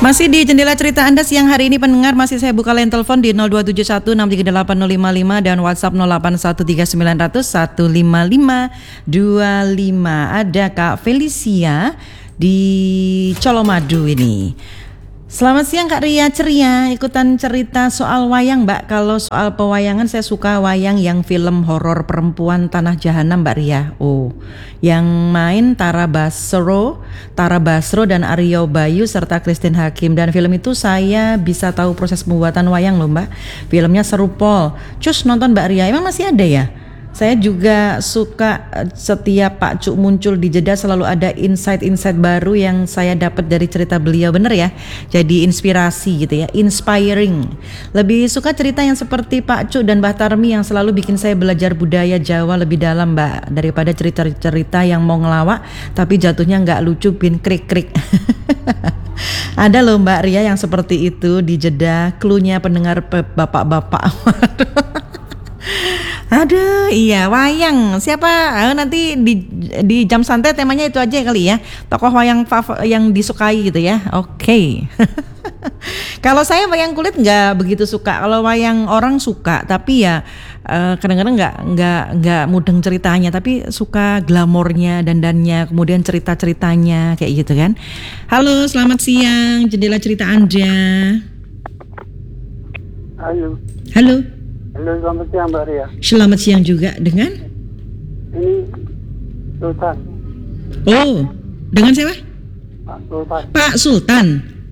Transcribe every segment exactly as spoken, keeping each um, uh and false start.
Masih di jendela cerita Anda siang hari ini pendengar, masih saya buka line telepon di nol dua tujuh satu enam tiga delapan nol lima lima dan WhatsApp nol delapan satu tiga sembilan nol nol satu lima lima dua lima. Ada Kak Felicia di Colomadu ini. Selamat siang Kak Ria, ceria ikutan cerita soal wayang Mbak. Kalau soal pewayangan saya suka wayang yang film horor perempuan Tanah Jahanam Mbak Ria. Oh, yang main Tara Basro, Tara Basro dan Aryo Bayu serta Christine Hakim. Dan film itu saya bisa tahu proses pembuatan wayang loh Mbak. Filmnya seru pol. Cus nonton Mbak Ria, emang masih ada ya? Saya juga suka setiap Pak Cuk muncul di jeda selalu ada insight-insight baru yang saya dapat dari cerita beliau, bener ya. Jadi inspirasi gitu ya, inspiring. Lebih suka cerita yang seperti Pak Cuk dan Mbah Tarmi yang selalu bikin saya belajar budaya Jawa lebih dalam Mbak, daripada cerita-cerita yang mau ngelawak tapi jatuhnya nggak lucu bin krik-krik. Ada loh Mbak Ria yang seperti itu di jeda, cluenya pendengar bapak-bapak. Aduh, iya wayang. Siapa? Eh, nanti di di jam santai temanya itu aja kali ya. Tokoh wayang fav- yang disukai gitu ya. Oke. Okay. Kalau saya wayang kulit nggak begitu suka. Kalau wayang orang suka, tapi ya eh, kadang-kadang nggak nggak nggak mudeng ceritanya. Tapi suka glamornya, dandannya, kemudian cerita-ceritanya kayak gitu kan. Halo, selamat siang. Jendela cerita Anda. Halo. Halo. Halo, selamat siang Mbak Ria. Selamat siang juga dengan? Ini Sultan. Oh, dengan siapa? Pak Sultan. Pak Sultan.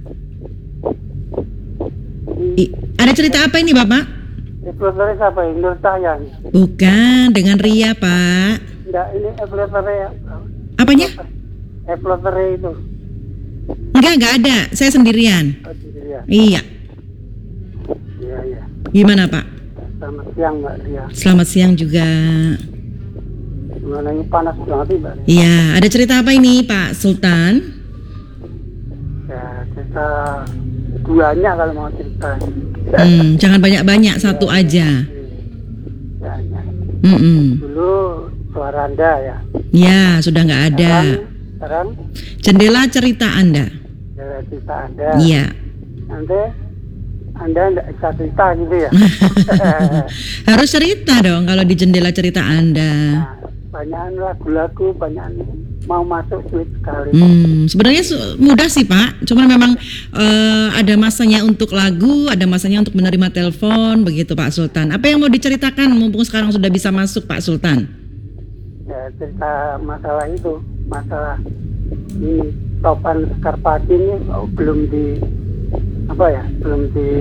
I, ada cerita apa ini Bapak? Epilepsi siapa ini? Nur Cahyan. Bukan, dengan Ria Pak. Enggak, ini epilepsi. Apanya? Epilepsi itu. Enggak, enggak ada. Saya sendirian. Oh, iya. Iya. Iya, iya. Gimana Pak? Selamat siang Mbak Ria. Selamat siang juga. Gimana ini panas banget nih Mbak Ria? Iya, ada cerita apa ini Pak Sultan? Ya, cerita duanya kalau mau cerita. Hmm, jangan banyak-banyak, satu aja. Banyak. Mm-mm. Dulu suara Anda ya. Ya, sudah nggak ada. Sekarang, sekarang Jendela cerita Anda. ya, cerita Anda. Iya. Nanti Anda enggak bisa cerita gitu ya. Harus cerita dong kalau di jendela cerita Anda. Nah, banyak lagu-lagu, banyak mau masuk sulit sekali. Hmm, sebenarnya su- mudah sih Pak. Cuma memang uh, ada masanya untuk lagu, ada masanya untuk menerima telepon, begitu Pak Sultan. Apa yang mau diceritakan mumpung sekarang sudah bisa masuk Pak Sultan? Ya, cerita masalah itu, masalah ini topan Skarpati ini oh, belum di apa ya, belum di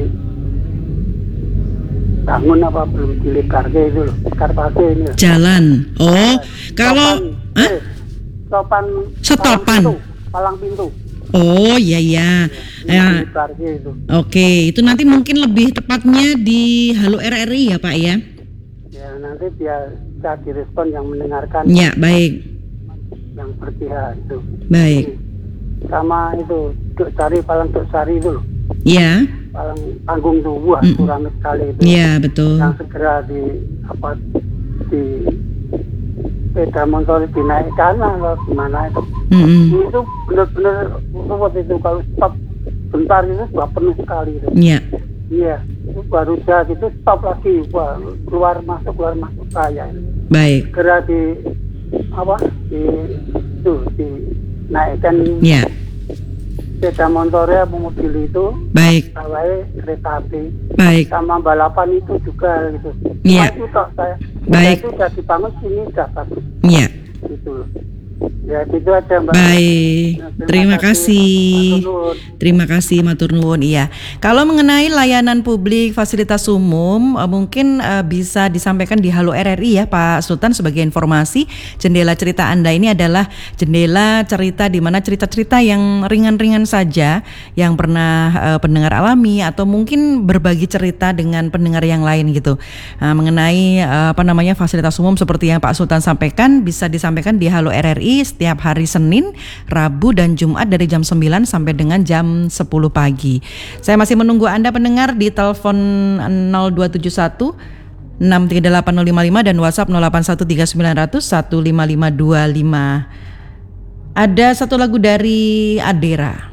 bangun apa belum dilebarkan itu loh, Skarpati ini loh. Jalan. Oh, kalau topan, Hah? eh, topan Setopan. palang pintu, palang pintu. Oh iya iya. Ya. Dilebarkan itu. Oke, itu nanti mungkin lebih tepatnya di Halo R R I ya Pak ya. Ya nanti biar bisa direspon yang mendengarkan. Ya, baik. Yang berpihak itu. Baik. Sama itu Duk Sari, Palang Duk Sari itu loh. Ya. Palang panggung itu wah Mm. kurang sekali itu. Ya, betul. Yang segera di apa di sepeda motor dinaikkan atau gimana itu. Mm-mm. Itu benar-benar ruwet itu, kalau stop bentar itu sudah penuh sekali itu. Ya. Iya, itu baru saja itu stop lagi, wah, keluar masuk keluar masuk saya. Baik. Segera di apa di itu dinaikkan Ya. sepeda motornya mobil itu, Baik. bawahnya kereta api, Baik. sama balapan itu juga gitu. Iya. Cuma itu tok saya. Baik. Itu sudah dibangun sini sudah bagus Ya. gitu loh. Ya gitu aja Mbak. Baik, Ya, terima kasih. Matur nuwun. Terima kasih matur nuwun. Iya. Kalau mengenai layanan publik, fasilitas umum, eh, mungkin eh, bisa disampaikan di Halo R R I ya Pak Sultan sebagai informasi. Jendela cerita Anda ini adalah jendela cerita di mana cerita-cerita yang ringan-ringan saja yang pernah eh, pendengar alami atau mungkin berbagi cerita dengan pendengar yang lain gitu. Nah, mengenai eh, apa namanya fasilitas umum seperti yang Pak Sultan sampaikan bisa disampaikan di Halo R R I setiap hari Senin, Rabu dan Jumat dari jam sembilan sampai dengan jam sepuluh pagi. Saya masih menunggu Anda pendengar di telepon nol dua tujuh satu enam tiga delapan nol lima lima dan WhatsApp nol delapan satu tiga sembilan nol nol satu lima lima dua lima. Ada satu lagu dari Adera.